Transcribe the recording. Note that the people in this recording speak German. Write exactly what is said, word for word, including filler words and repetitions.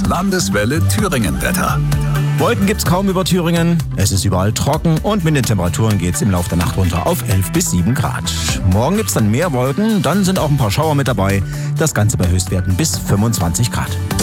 Landeswelle Thüringen-Wetter. Wolken gibt's kaum über Thüringen, es ist überall trocken und mit den Temperaturen geht's im Laufe der Nacht runter auf elf bis sieben Grad. Morgen gibt's dann mehr Wolken, dann sind auch ein paar Schauer mit dabei. Das Ganze bei Höchstwerten bis fünfundzwanzig Grad.